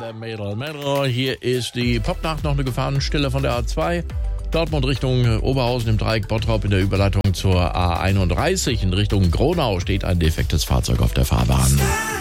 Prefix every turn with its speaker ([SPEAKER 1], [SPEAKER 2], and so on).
[SPEAKER 1] the Middle. Hier ist die Popnacht, noch eine Gefahrenstelle von der A2. Dortmund Richtung Oberhausen im Dreieck Bottrop in der Überleitung zur A31. In Richtung Gronau steht ein defektes Fahrzeug auf der Fahrbahn.